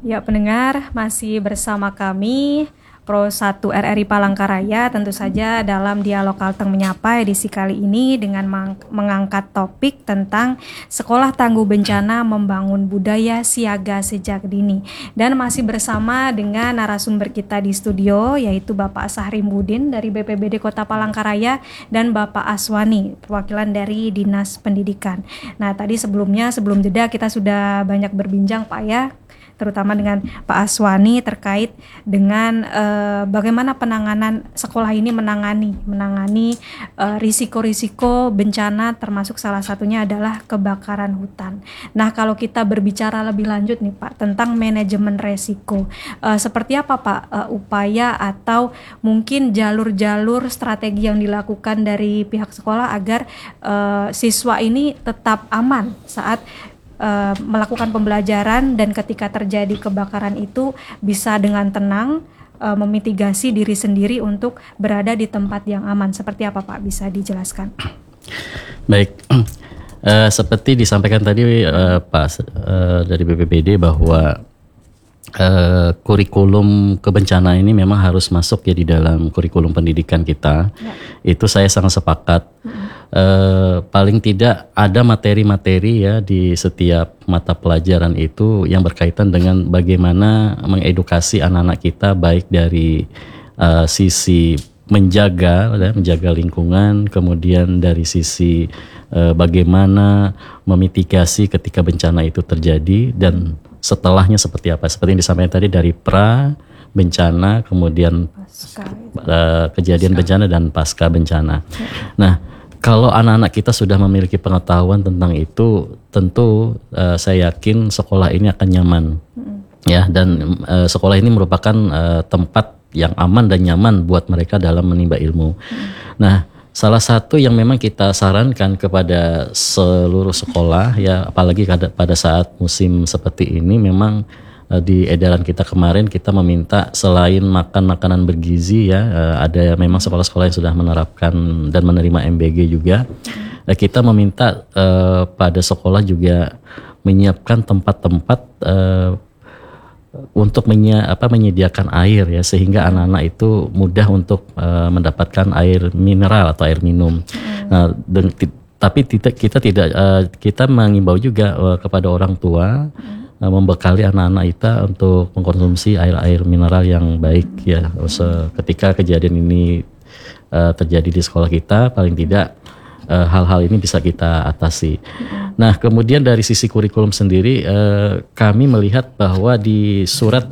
Ya, pendengar, masih bersama kami Pro 1 RRI Palangkaraya, tentu saja dalam Dialog Kalteng Menyapa edisi kali ini dengan mengangkat topik tentang Sekolah Tangguh Bencana Membangun Budaya Siaga Sejak Dini. Dan masih bersama dengan narasumber kita di studio, yaitu Bapak Sahrimbudin dari BPBD Kota Palangkaraya dan Bapak Aswani, perwakilan dari Dinas Pendidikan. Nah, tadi sebelum jeda kita sudah banyak berbincang Pak ya, terutama dengan Pak Aswani terkait dengan bagaimana penanganan sekolah ini menangani risiko-risiko bencana, termasuk salah satunya adalah kebakaran hutan. Nah, kalau kita berbicara lebih lanjut nih Pak tentang manajemen resiko, seperti apa Pak upaya atau mungkin jalur-jalur strategi yang dilakukan dari pihak sekolah agar siswa ini tetap aman saat melakukan pembelajaran, dan ketika terjadi kebakaran itu bisa dengan tenang memitigasi diri sendiri untuk berada di tempat yang aman. Seperti apa Pak, bisa dijelaskan? Baik, seperti disampaikan tadi Pak dari BPBD bahwa kurikulum kebencanaan ini memang harus masuk ya di dalam kurikulum pendidikan kita. Ya. Itu saya sangat sepakat. Paling tidak ada materi-materi ya di setiap mata pelajaran itu yang berkaitan dengan bagaimana mengedukasi anak-anak kita, baik dari sisi menjaga lingkungan, kemudian dari sisi bagaimana memitigasi ketika bencana itu terjadi, dan setelahnya seperti apa, seperti yang disampaikan tadi dari pra bencana, kemudian kejadian bencana dan pasca bencana. Nah, kalau anak-anak kita sudah memiliki pengetahuan tentang itu, tentu saya yakin sekolah ini akan nyaman, ya, dan sekolah ini merupakan tempat yang aman dan nyaman buat mereka dalam menimba ilmu. Nah, salah satu yang memang kita sarankan kepada seluruh sekolah ya, apalagi pada saat musim seperti ini, memang di edaran kita kemarin kita meminta selain makan makanan bergizi ya, ada memang sekolah-sekolah yang sudah menerapkan dan menerima MBG juga. Kita meminta pada sekolah juga menyiapkan tempat-tempat untuk menyediakan air ya, sehingga anak-anak itu mudah untuk mendapatkan air mineral atau air minum. Nah, tapi kita mengimbau juga kepada orang tua membekali anak-anak kita untuk mengkonsumsi air mineral yang baik ya. Ketika kejadian ini terjadi di sekolah kita, paling tidak hal-hal ini bisa kita atasi. Nah, kemudian dari sisi kurikulum sendiri, kami melihat bahwa di surat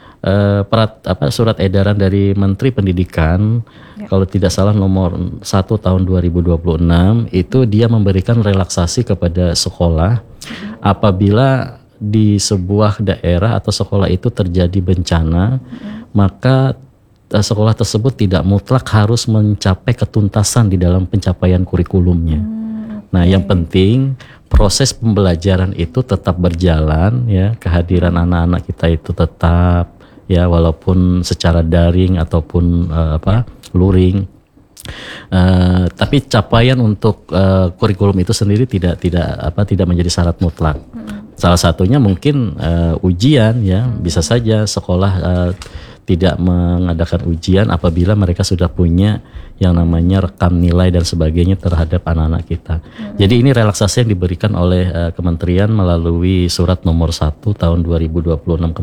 edaran dari Menteri Pendidikan, kalau tidak salah nomor 1 tahun 2026, itu dia memberikan relaksasi kepada sekolah apabila di sebuah daerah atau sekolah itu terjadi bencana, maka sekolah tersebut tidak mutlak harus mencapai ketuntasan di dalam pencapaian kurikulumnya. Nah, yang penting proses pembelajaran itu tetap berjalan ya, kehadiran anak-anak kita itu tetap ya, walaupun secara daring ataupun luring. Tapi capaian untuk kurikulum itu sendiri tidak menjadi syarat mutlak. Salah satunya mungkin ujian ya, bisa saja sekolah tidak mengadakan ujian apabila mereka sudah punya yang namanya rekam nilai dan sebagainya terhadap anak-anak kita. Jadi ini relaksasi yang diberikan oleh kementerian melalui surat nomor 1 tahun 2026